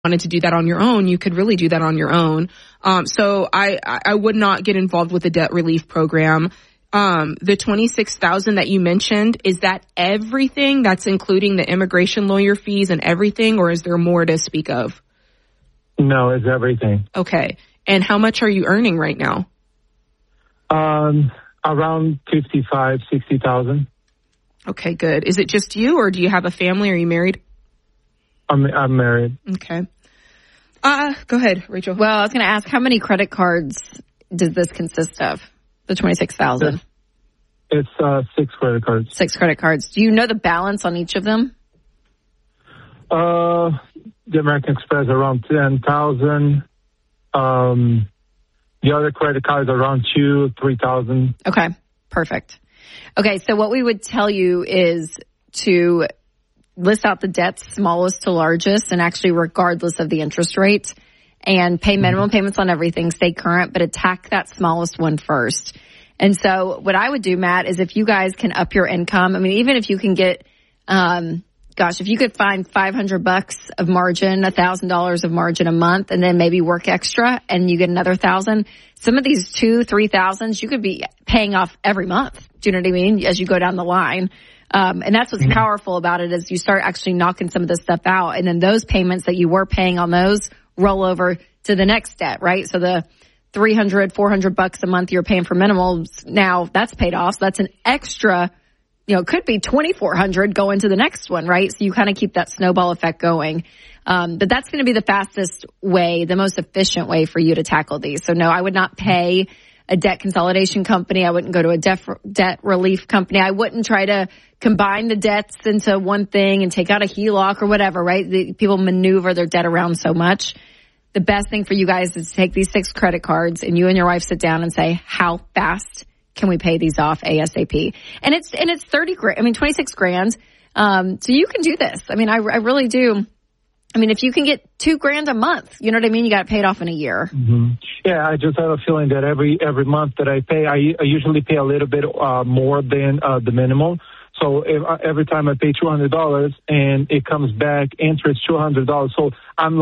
wanted to do that on your own, you could really do that on your own. So I would not get involved with the debt relief program. The $26,000 that you mentioned, is that everything? That's including the immigration lawyer fees and everything, or is there more to speak of? No, it's everything. Okay. And how much are you earning right now? Around $55,000-$60,000. Okay, good. Is it just you, or do you have a family? Are you married? I'm married. Okay. Go ahead, Rachel. Well, I was going to ask, how many credit cards does this consist of? The $26,000. It's 6 credit cards. 6 credit cards. Do you know the balance on each of them? The American Express around $10,000. The other credit cards around $2,000-$3,000. Okay, perfect. Okay, so what we would tell you is to list out the debts smallest to largest, and actually regardless of the interest rate, and pay minimum payments on everything, stay current, but attack that smallest one first. And so what I would do, Matt, is if you guys can up your income, I mean, even if you can get, if you could find $500 of margin, $1,000 of margin a month, and then maybe work extra and you get another $1,000, some of these $2,000-$3,000 you could be paying off every month. Do you know what I mean? As you go down the line. And that's what's powerful about it, is you start actually knocking some of this stuff out. And then those payments that you were paying on those roll over to the next debt, right? So the $300-$400 a month you're paying for minimals, now that's paid off. So that's an extra, it could be $2,400 going to the next one, right? So you kind of keep that snowball effect going. But that's going to be the fastest way, the most efficient way for you to tackle these. So no, I would not pay a debt consolidation company. I wouldn't go to a debt relief company. I wouldn't try to combine the debts into one thing and take out a HELOC or whatever, right? People maneuver their debt around so much. The best thing for you guys is to take these 6 credit cards and you and your wife sit down and say, how fast can we pay these off ASAP? And it's 26 grand. So you can do this. I mean, I really do. I mean, if you can get $2,000 a month, you know what I mean? You got it paid off in a year. Mm-hmm. Yeah, I just have a feeling that every month that I pay, I usually pay a little bit more than the minimum. So every time I pay $200 and it comes back interest $200, so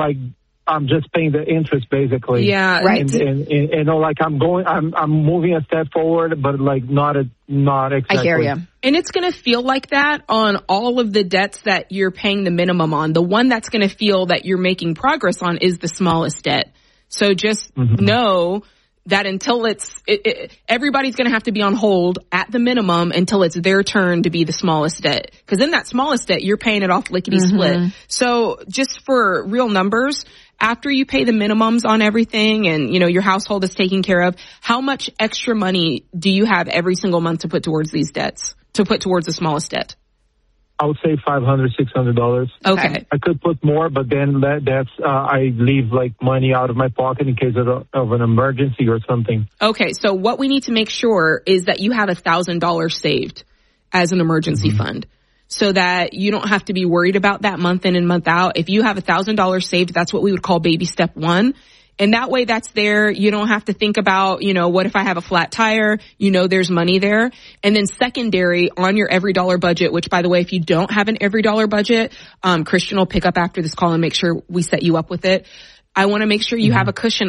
I'm just paying the interest basically. Yeah, right. And I'm moving a step forward, but not exactly. I hear you. And it's going to feel like that on all of the debts that you're paying the minimum on. The one that's going to feel that you're making progress on is the smallest debt. So just know that until everybody's going to have to be on hold at the minimum until it's their turn to be the smallest debt. Because in that smallest debt, you're paying it off lickety split. So just for real numbers, after you pay the minimums on everything and, your household is taken care of, how much extra money do you have every single month to put towards these debts, to put towards the smallest debt? I would say $500-$600. Okay. I could put more, but then that's I leave money out of my pocket in case of an emergency or something. Okay, so what we need to make sure is that you have $1,000 saved as an emergency fund, so that you don't have to be worried about that month in and month out. If you have $1,000 saved, that's what we would call baby step 1. And that way that's there. You don't have to think about, what if I have a flat tire? There's money there. And then secondary on your every dollar budget, which by the way, if you don't have an every dollar budget, Christian will pick up after this call and make sure we set you up with it. I want to make sure you have a cushion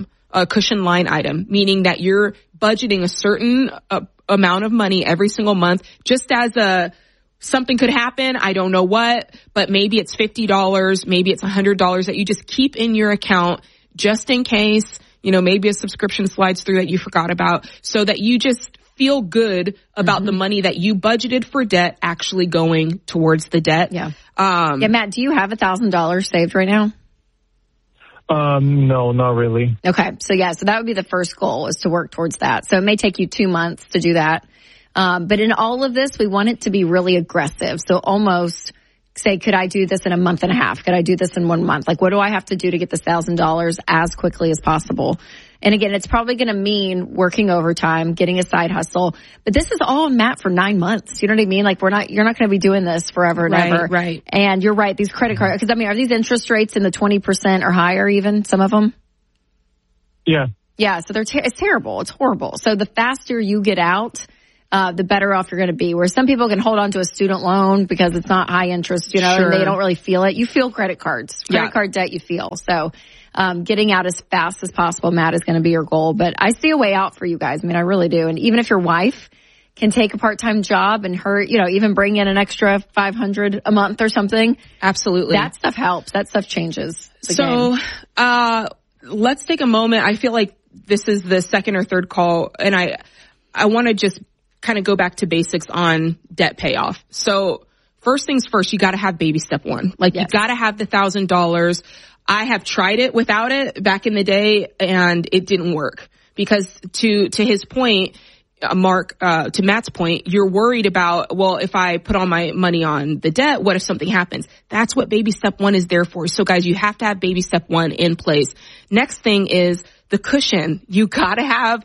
line item, meaning that you're budgeting a certain amount of money every single month, just as something could happen. I don't know what, but maybe it's $50, maybe it's $100 that you just keep in your account just in case, maybe a subscription slides through that you forgot about, so that you just feel good about the money that you budgeted for debt actually going towards the debt. Yeah. Matt, do you have $1,000 saved right now? No, not really. Okay. So that would be the first goal, is to work towards that. So it may take you 2 months to do that. But in all of this, we want it to be really aggressive. So almost say, could I do this in a month and a half? Could I do this in 1 month? What do I have to do to get this $1,000 as quickly as possible? And again, it's probably going to mean working overtime, getting a side hustle. But this is all, Matt, for 9 months. You know what I mean? You're not going to be doing this forever and ever. Right. And you're right. These credit cards, because are these interest rates in the 20% or higher even, some of them? Yeah. Yeah. So it's terrible. It's horrible. So the faster you get out, the better off you're going to be. Where some people can hold on to a student loan because it's not high interest, and they don't really feel it. You feel credit cards, credit card debt, you feel. So, getting out as fast as possible, Matt, is going to be your goal. But I see a way out for you guys. I mean, I really do. And even if your wife can take a part-time job and her, even bring in an extra $500 a month or something. Absolutely. That stuff helps. That stuff changes the game. Let's take a moment. I feel like this is the second or third call, and I want to just kind of go back to basics on debt payoff. So first things first, you got to have baby step one. You got to have the $1,000. I have tried it without it back in the day, and it didn't work because to his point, Mark, to Matt's point, you're worried about, well, if I put all my money on the debt, what if something happens? That's what baby step one is there for. So guys, you have to have baby step one in place. Next thing is the cushion. You gotta have,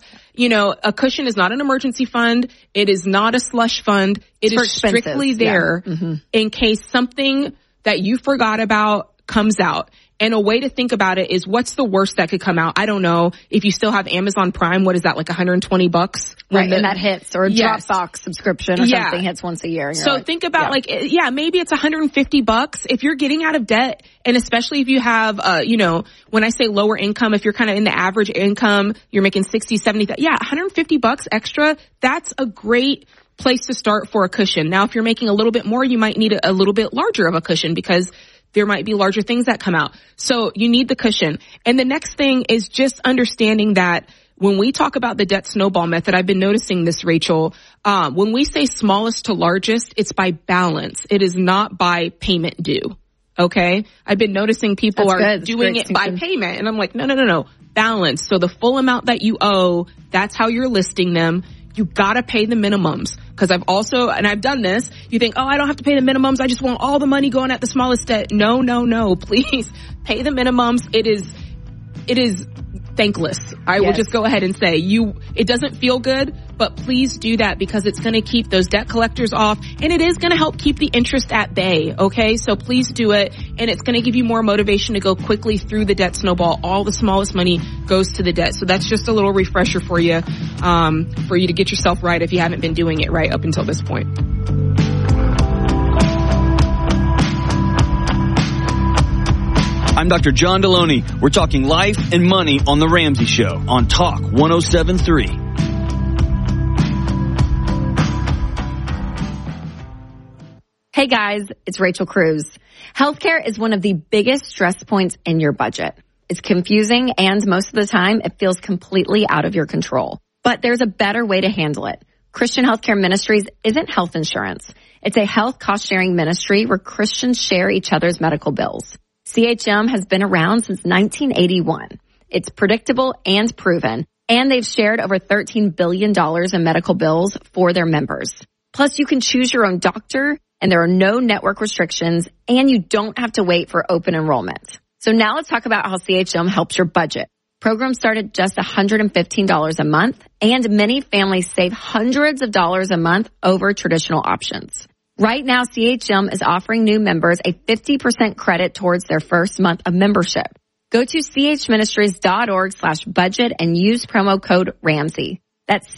a cushion is not an emergency fund. It is not a slush fund. It is strictly there in case something that you forgot about comes out. And a way to think about it is, what's the worst that could come out? I don't know. If you still have Amazon Prime, what is that, like $120? Right, and that hits, or a Dropbox subscription or something hits once a year. So think about maybe it's $150 if you're getting out of debt, and especially if you have, when I say lower income, if you're kind of in the average income, you're making 60, 70, $150 extra. That's a great place to start for a cushion. Now, if you're making a little bit more, you might need a little bit larger of a cushion because there might be larger things that come out. So you need the cushion. And the next thing is just understanding that when we talk about the debt snowball method, I've been noticing this, Rachel, when we say smallest to largest, it's by balance. It is not by payment due. Okay. I've been noticing people are doing it by payment, and I'm like, no, balance. So the full amount that you owe, that's how you're listing them. You gotta pay the minimums. Cause I've done this. You think, I don't have to pay the minimums. I just want all the money going at the smallest debt. No. Please pay the minimums. It is thankless. I will just go ahead and say it doesn't feel good, but please do that because it's going to keep those debt collectors off, and it is going to help keep the interest at bay. Okay. So please do it. And it's going to give you more motivation to go quickly through the debt snowball. All the smallest money goes to the debt. So that's just a little refresher for you to get yourself right if you haven't been doing it right up until this point. I'm Dr. John Deloney. We're talking life and money on The Ramsey Show on Talk 107.3. Hey guys, it's Rachel Cruz. Healthcare is one of the biggest stress points in your budget. It's confusing, and most of the time it feels completely out of your control. But there's a better way to handle it. Christian Healthcare Ministries isn't health insurance. It's a health cost-sharing ministry where Christians share each other's medical bills. CHM has been around since 1981. It's predictable and proven, and they've shared over $13 billion in medical bills for their members. Plus, you can choose your own doctor, and there are no network restrictions, and you don't have to wait for open enrollment. So now let's talk about how CHM helps your budget. Programs start at just $115 a month, and many families save hundreds of dollars a month over traditional options. Right now, CHM is offering new members a 50% credit towards their first month of membership. Go to chministries.org/budget and use promo code Ramsey. That's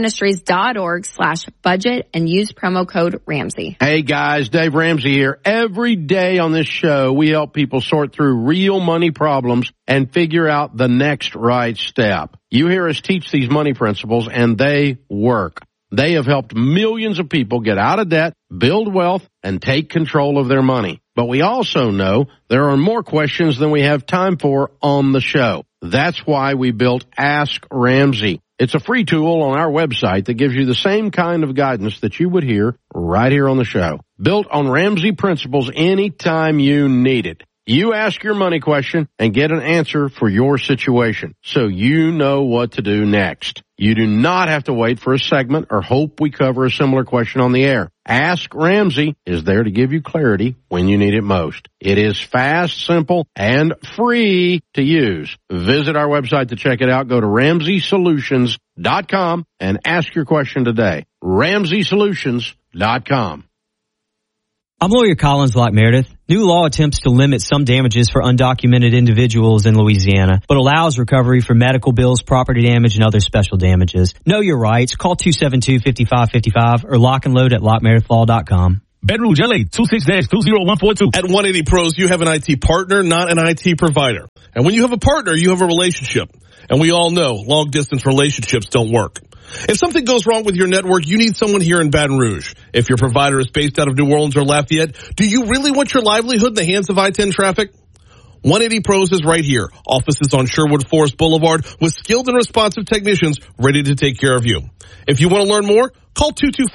chministries.org/budget and use promo code Ramsey. Hey guys, Dave Ramsey here. Every day on this show, we help people sort through real money problems and figure out the next right step. You hear us teach these money principles, and they work. They have helped millions of people get out of debt, build wealth, and take control of their money. But we also know there are more questions than we have time for on the show. That's why we built Ask Ramsey. It's a free tool on our website that gives you the same kind of guidance that you would hear right here on the show. Built on Ramsey principles anytime you need it. You ask your money question and get an answer for your situation, so you know what to do next. You do not have to wait for a segment or hope we cover a similar question on the air. Ask Ramsey is there to give you clarity when you need it most. It is fast, simple, and free to use. Visit our website to check it out. Go to RamseySolutions.com and ask your question today. RamseySolutions.com. I'm lawyer Collins Locke Meredith. New law attempts to limit some damages for undocumented individuals in Louisiana, but allows recovery for medical bills, property damage, and other special damages. Know your rights. Call 272-5555 or lock and load at lockmeredithlaw.com. Baton Rouge, LA, 26-20142. At 180 Pros, you have an IT partner, not an IT provider. And when you have a partner, you have a relationship. And we all know long-distance relationships don't work. If something goes wrong with your network, you need someone here in Baton Rouge. If your provider is based out of New Orleans or Lafayette, do you really want your livelihood in the hands of I-10 traffic? 180 Pros is right here. Offices on Sherwood Forest Boulevard with skilled and responsive technicians ready to take care of you. If you want to learn more, call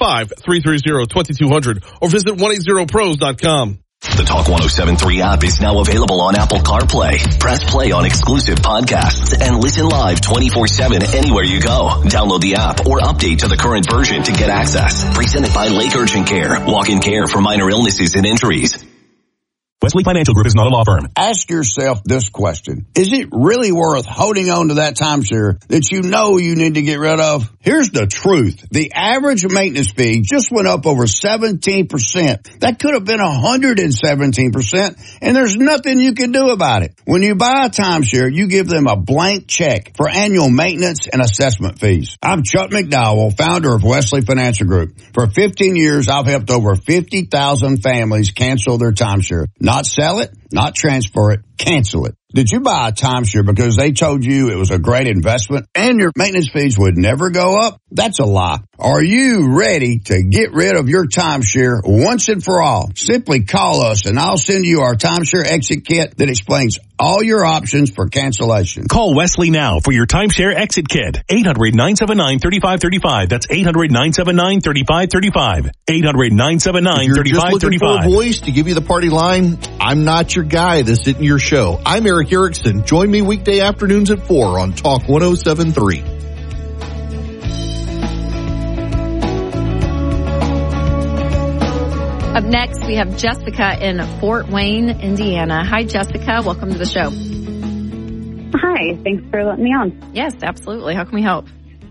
225-330-2200 or visit 180pros.com. The Talk 107.3 app is now available on Apple CarPlay. Press play on exclusive podcasts and listen live 24/7 anywhere you go. Download the app or update to the current version to get access. Presented by Lake Urgent Care. Walk-in care for minor illnesses and injuries. Wesley Financial Group is not a law firm. Ask yourself this question. Is it really worth holding on to that timeshare that you know you need to get rid of? Here's the truth. The average maintenance fee just went up over 17%. That could have been 117%, and there's nothing you can do about it. When you buy a timeshare, you give them a blank check for annual maintenance and assessment fees. I'm Chuck McDowell, founder of Wesley Financial Group. For 15 years, I've helped over 50,000 families cancel their timeshare. Not sell it, not transfer it, cancel it. Did you buy a timeshare because they told you it was a great investment and your maintenance fees would never go up? That's a lie. Are you ready to get rid of your timeshare once and for all? Simply call us and I'll send you our timeshare exit kit that explains all your options for cancellation. Call Wesley now for your timeshare exit kit. 800-979-3535. That's 800-979-3535. 800-979-3535. If you're just looking for a voice to give you the party line, I'm not your guy. This isn't your show. I'm Eric Erickson. Join me weekday afternoons at 4 on Talk 107.3. Up next, we have Jessica in Fort Wayne, Indiana. Hi, Jessica. Welcome to the show. Hi. Thanks for letting me on. Yes, absolutely. How can we help?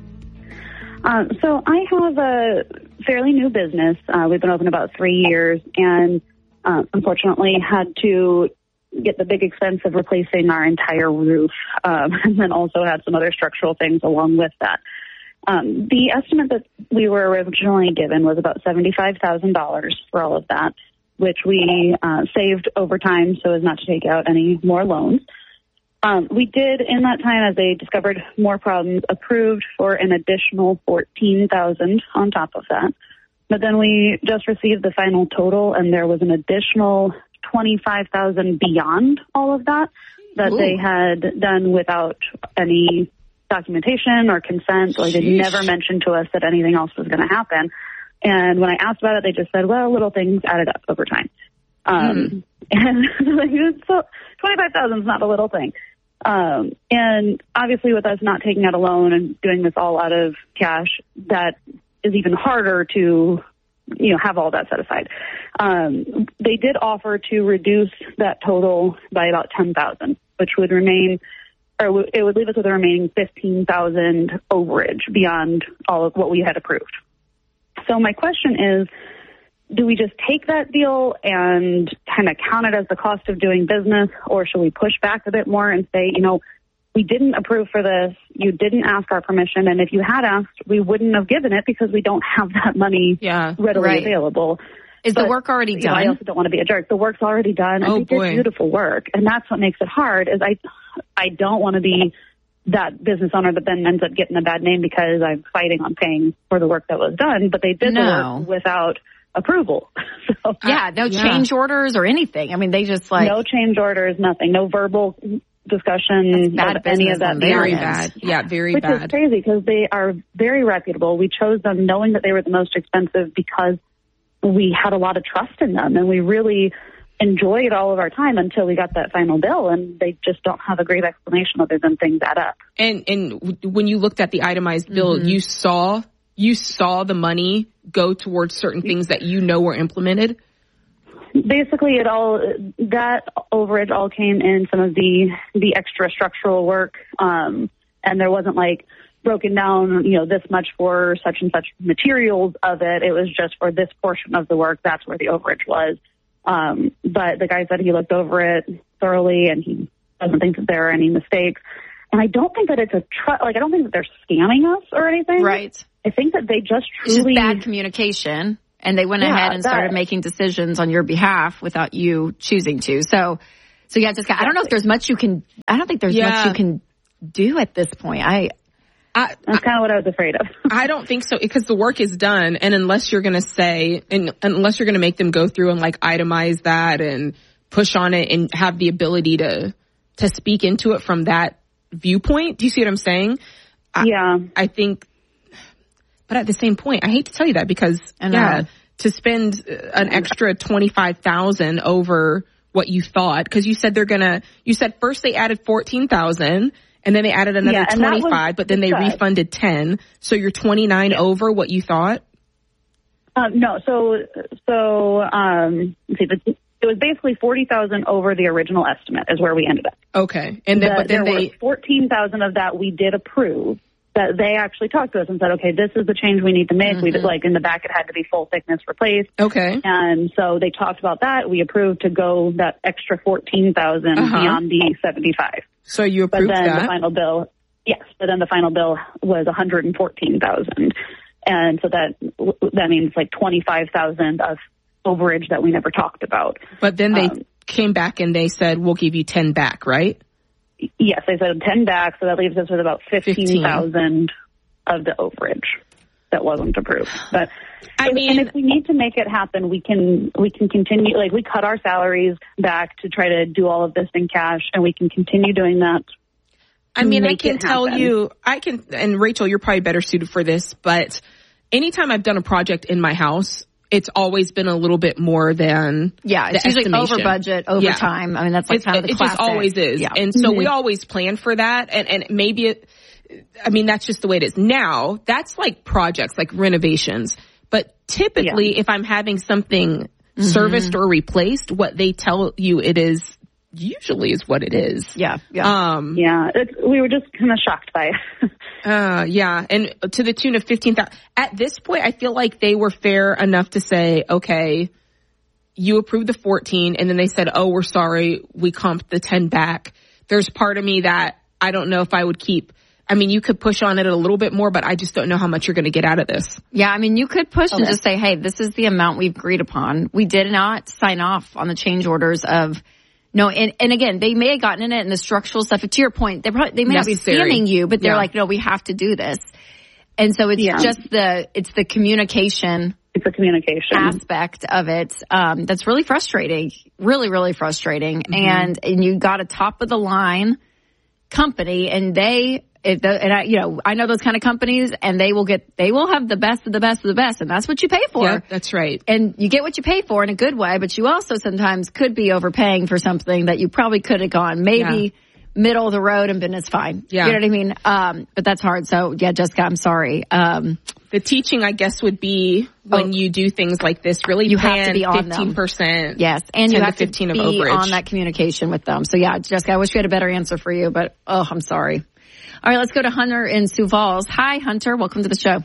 So I have a fairly new business. We've been open about 3 years and unfortunately had to get the big expense of replacing our entire roof and then also had some other structural things along with that. The estimate that we were originally given was about $75,000 for all of that, which we saved over time so as not to take out any more loans. We did, in that time, as they discovered more problems, approved for an additional $14,000 on top of that. But then we just received the final total, and there was an additional $25,000 beyond all of that they had done without any documentation or consent. Like, they never mentioned to us that anything else was going to happen. And when I asked about it, they just said, well, little things added up over time. And so $25,000 is not a little thing. And obviously with us not taking out a loan and doing this all out of cash, that is even harder to, have all that set aside. They did offer to reduce that total by about $10,000, which would remain, or it would leave us with a remaining $15,000 overage beyond all of what we had approved. So my question is, do we just take that deal and kind of count it as the cost of doing business, or should we push back a bit more and say, we didn't approve for this, you didn't ask our permission, and if you had asked, we wouldn't have given it because we don't have that money readily available. Is the work already done? I also don't want to be a jerk. The work's already done, and they did beautiful work, and that's what makes it hard, is I don't want to be that business owner that then ends up getting a bad name because I'm fighting on paying for the work that was done, but they did the work without approval. So, no change orders or anything. I mean, they just no change orders, nothing, no verbal discussion of any of that. Very bad. Yeah, very bad. Which is crazy because they are very reputable. We chose them knowing that they were the most expensive because we had a lot of trust in them and we really enjoyed all of our time until we got that final bill, and they just don't have a great explanation other than things add up. And when you looked at the itemized bill, you saw the money go towards certain things that were implemented? Basically, that overage all came in some of the extra structural work, and there wasn't like broken down, this much for such and such materials of it. It was just for this portion of the work. That's where the overage was. But the guy said he looked over it thoroughly and he doesn't think that there are any mistakes. And I don't think that it's I don't think that they're scamming us or anything. Right. I think that they just It's truly... just bad communication, and they went ahead and started making decisions on your behalf without you choosing to. So yeah, Jessica, I don't know if there's much you can, I don't think there's much you can do at this point. That's kind of what I was afraid of. I don't think so, because the work is done, and unless you're going to say, and unless you're going to make them go through and like itemize that and push on it and have the ability to speak into it from that viewpoint. Do you see what I'm saying? Yeah. I think, but at the same point, I hate to tell you that, because to spend an extra $25,000 over what you thought, because you said you said first they added $14,000 and then they added another 25, but then they refunded 10. So you're 29 over what you thought? No. So let's see, it was basically 40,000 over the original estimate is where we ended up. Okay. And then, but then there was 14,000 of that we did approve, that they actually talked to us and said, okay, this is the change we need to make. We did, like, in the back, it had to be full thickness replaced. Okay. And so they talked about that. We approved to go that extra 14,000 beyond the 75. So you approved but then that? The final bill, yes, but then the final bill was 114,000. And so that means like 25,000 of overage that we never talked about. But then they came back and they said, we'll give you 10 back, right? Yes, they said 10 back, so that leaves us with about 15,000 of the overage that wasn't approved. But and if we need to make it happen, we can continue. Like, we cut our salaries back to try to do all of this in cash, and we can continue doing that. I mean, I can tell you, and Rachel, you're probably better suited for this, but anytime I've done a project in my house, it's always been a little bit more than it's usually over budget, over time. I mean, that's like kind of the classic. It just always is. Yeah. And so we always plan for that. And maybe that's just the way it is. Now, that's like projects, like renovations. But typically, if I'm having something serviced or replaced, what they tell you it is usually is what it is. Yeah. We were just kind of shocked by it. And to the tune of 15,000. At this point, I feel like they were fair enough to say, okay, you approved the 14, and then they said, oh, we're sorry, we comped the 10 back. There's part of me that I don't know if I would keep. I mean, you could push on it a little bit more, but I just don't know how much you're going to get out of this. Yeah, I mean, you could push and just say, hey, this is the amount we've agreed upon. We did not sign off on the change orders of... No, and again, they may have gotten in it in the structural stuff. To your point, they may not be scamming you, but they're like, no, we have to do this. And so it's just the communication. It's a communication aspect of it. That's really frustrating. Really, really frustrating. And you got a top of the line company, and I know those kind of companies, and they will have the best of the best of the best, and that's what you pay for. Yeah, that's right. And you get what you pay for in a good way, but you also sometimes could be overpaying for something that you probably could have gone maybe middle of the road and been, it's fine. Yeah. You know what I mean? But that's hard. So yeah, Jessica, I'm sorry. The teaching, I guess, would be when you do things like this, really you have to be on 15%. Yes. And you have to 15 be of overage. On that communication with them. So yeah, Jessica, I wish we had a better answer for you, but I'm sorry. All right, let's go to Hunter in Sioux Falls. Hi, Hunter. Welcome to the show.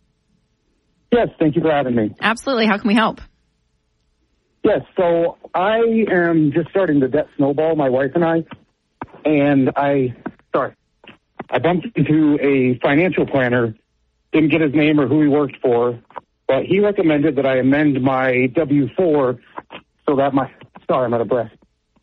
Yes, thank you for having me. Absolutely. How can we help? Yes, so I am just starting the debt snowball, my wife and I. And I bumped into a financial planner, didn't get his name or who he worked for, but he recommended that I amend my W-4 so that I'm out of breath.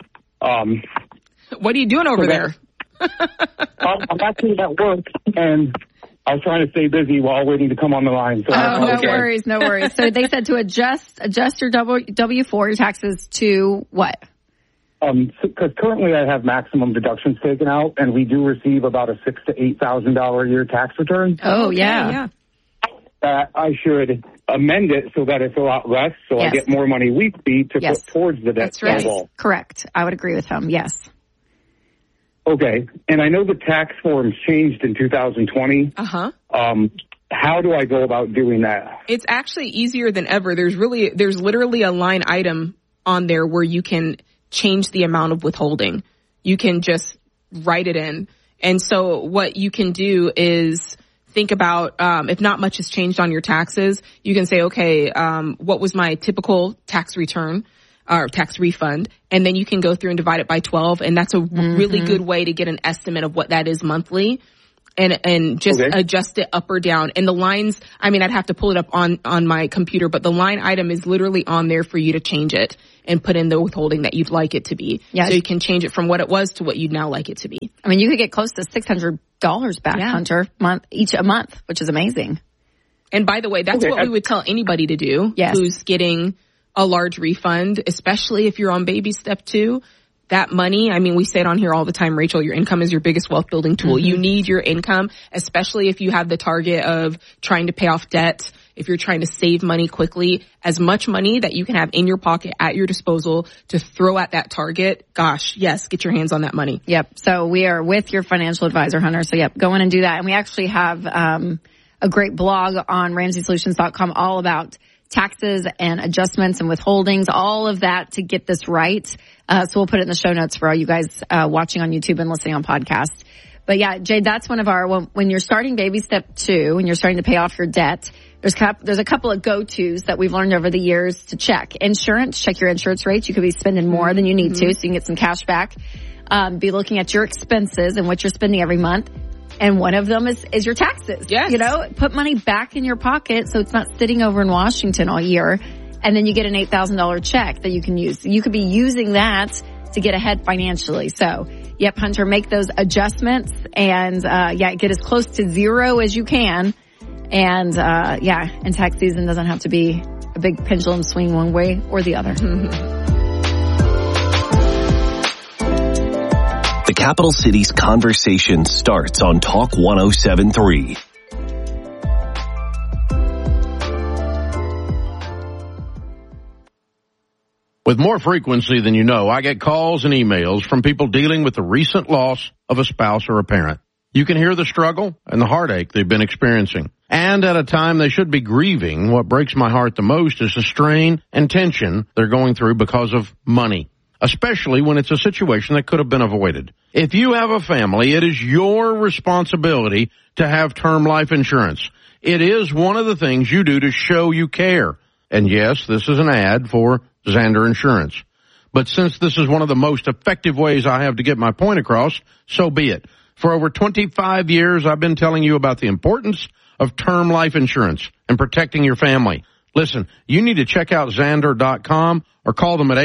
What are you doing over there? I'm actually at work, and I was trying to stay busy while waiting to come on the line. So no worries. So they said to adjust your W-4, your taxes to what? Because currently I have maximum deductions taken out, and we do receive about a $6,000 to $8,000 a year tax return. Oh, yeah. I should amend it so that it's a lot less, so I get more money weekly to put towards the debt snowball. Correct. I would agree with him. Yes. Okay, and I know the tax forms changed in 2020. How do I go about doing that? It's actually easier than ever. There's literally a line item on there where you can change the amount of withholding. You can just write it in. And so what you can do is think about, if not much has changed on your taxes, you can say, okay, what was my typical tax return? or tax refund. And then you can go through and divide it by 12. And that's a really good way to get an estimate of what that is monthly. And just adjust it up or down. And the lines, I mean, I'd have to pull it up on my computer, but the line item is literally on there for you to change it and put in the withholding that you'd like it to be. Yes. So you can change it from what it was to what you'd now like it to be. I mean, you could get close to $600 back, Hunter, a month, which is amazing. And by the way, that's what we would tell anybody to do who's getting a large refund, especially if you're on baby step 2. That money, I mean, we say it on here all the time, Rachel, your income is your biggest wealth building tool. You need your income, especially if you have the target of trying to pay off debt, if you're trying to save money quickly. As much money that you can have in your pocket at your disposal to throw at that target, gosh, yes, get your hands on that money. Yep. So we are with your financial advisor, Hunter. So yep, go in and do that. And we actually have a great blog on RamseySolutions.com all about taxes and adjustments and withholdings, all of that to get this right. So we'll put it in the show notes for all you guys watching on YouTube and listening on podcast. But yeah, Jade, that's one of our, when you're starting baby step 2 and you're starting to pay off your debt, there's a couple of go-tos that we've learned over the years to check. Insurance, check your insurance rates. You could be spending more than you need to, so you can get some cash back. Be looking at your expenses and what you're spending every month. And one of them is your taxes. Yes. You know, put money back in your pocket so it's not sitting over in Washington all year. And then you get an $8,000 check that you can use. You could be using that to get ahead financially. So, yep, Hunter, make those adjustments and, get as close to zero as you can. And, and tax season doesn't have to be a big pendulum swing one way or the other. The Capital City's conversation starts on Talk 107.3. With more frequency than you know, I get calls and emails from people dealing with the recent loss of a spouse or a parent. You can hear the struggle and the heartache they've been experiencing. And at a time they should be grieving, what breaks my heart the most is the strain and tension they're going through because of money, especially when it's a situation that could have been avoided. If you have a family, it is your responsibility to have term life insurance. It is one of the things you do to show you care. And yes, this is an ad for Zander Insurance. But since this is one of the most effective ways I have to get my point across, so be it. For over 25 years, I've been telling you about the importance of term life insurance and protecting your family. Listen, you need to check out Zander.com or call them at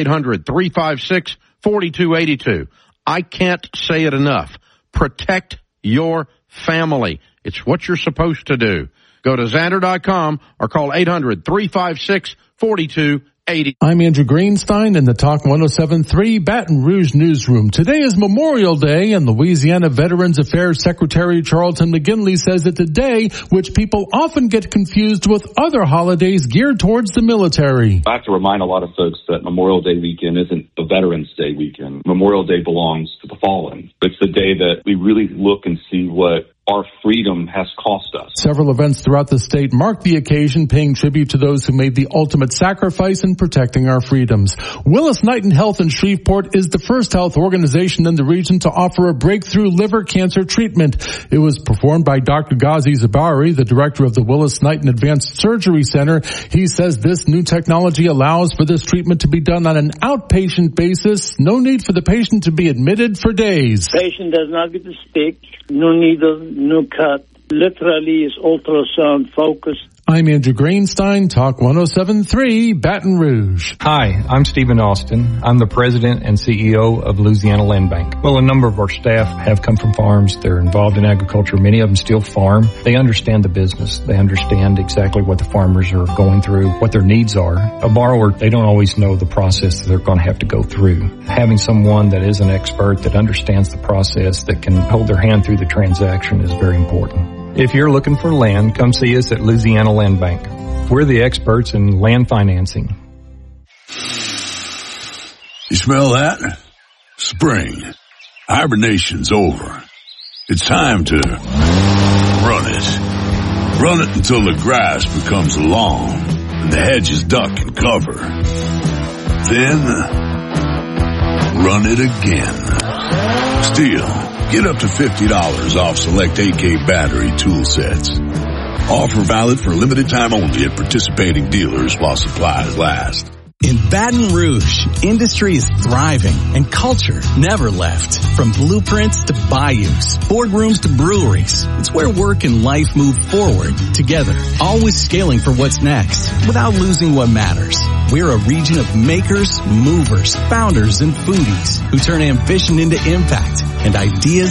800-356-4282. I can't say it enough. Protect your family. It's what you're supposed to do. Go to Zander.com or call 800-356-4282. I'm Andrew Greenstein in the Talk 107.3 Baton Rouge newsroom. Today is Memorial Day, and Louisiana Veterans Affairs Secretary Charlton McGinley says it's a day which people often get confused with other holidays geared towards the military. I have to remind a lot of folks that Memorial Day weekend isn't a Veterans Day weekend. Memorial Day belongs to the fallen. It's the day that we really look and see what our freedom has cost us. Several events throughout the state mark the occasion, paying tribute to those who made the ultimate sacrifice in protecting our freedoms. Willis-Knighton Health in Shreveport is the first health organization in the region to offer a breakthrough liver cancer treatment. It was performed by Dr. Ghazi Zabari, the director of the Willis-Knighton Advanced Surgery Center. He says this new technology allows for this treatment to be done on an outpatient basis. No need for the patient to be admitted for days. Patient does not get the stick, no needle, no cut. Literally is ultrasound focused. I'm Andrew Greenstein, Talk 107.3, Baton Rouge. Hi, I'm Stephen Austin. I'm the president and CEO of Louisiana Land Bank. Well, a number of our staff have come from farms. They're involved in agriculture. Many of them still farm. They understand the business. They understand exactly what the farmers are going through, what their needs are. A borrower, they don't always know the process that they're going to have to go through. Having someone that is an expert, that understands the process, that can hold their hand through the transaction is very important. If you're looking for land, come see us at Louisiana Land Bank. We're the experts in land financing. You smell that? Spring. Hibernation's over. It's time to run it. Run it until the grass becomes long and the hedges duck and cover. Then, run it again. Still, get up to $50 off select AK battery tool sets. Offer valid for limited time only at participating dealers while supplies last. In Baton Rouge, industry is thriving and culture never left. From blueprints to bayous, boardrooms to breweries, it's where work and life move forward together, always scaling for what's next without losing what matters. We're a region of makers, movers, founders, and foodies who turn ambition into impact and ideas